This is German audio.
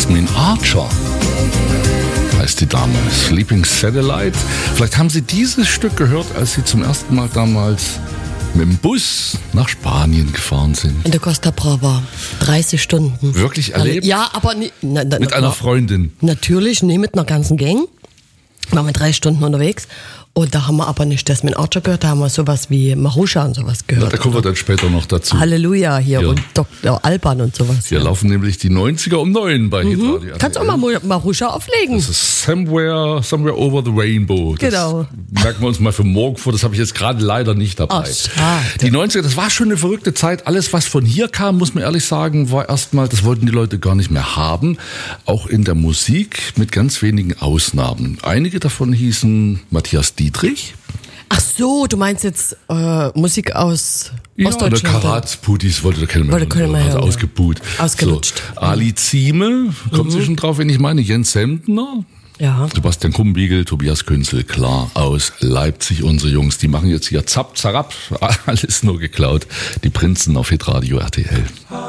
Jasmine Archer heißt die Dame. Sleeping Satellite. Vielleicht haben Sie dieses Stück gehört, als Sie zum ersten Mal damals mit dem Bus nach Spanien gefahren sind. In der Costa Brava. 30 Stunden. Wirklich erlebt? Ja, aber mit einer Freundin? Natürlich, mit einer ganzen Gang. Waren wir 3 Stunden unterwegs. Und da haben wir aber nicht Jasmine Archer gehört, da haben wir sowas wie Marusha und sowas gehört. Ja, da kommen wir dann später noch dazu. Halleluja hier Ja. Und Dr. Alban und sowas. Hier laufen nämlich die 90er um 9 bei Hitradio. Kannst auch mal Marusha auflegen. Das ist Somewhere Over the Rainbow. Das Genau. merken wir uns mal für morgen vor, das habe ich jetzt gerade leider nicht dabei. Ach, schade. Die 90er, das war schon eine verrückte Zeit. Alles, was von hier kam, muss man ehrlich sagen, war erstmal, das wollten die Leute gar nicht mehr haben. Auch in der Musik mit ganz wenigen Ausnahmen. Einige davon hießen Matthias Dietrich. Ach so, du meinst jetzt Musik aus Ja, der Ostdeutschland? Karatz-Putis wollte keiner mehr Wollte keiner mehr hören, also hören, ja. ausgebuht. Ausgelutscht. So, Ali Zieme, kommt sie schon drauf, wenn ich meine, Jens Sendner. Ja. Sebastian Kumbiegel, Tobias Künzel, klar, aus Leipzig, unsere Jungs, die machen jetzt hier zapp, zarab, alles nur geklaut. Die Prinzen auf Hitradio RTL.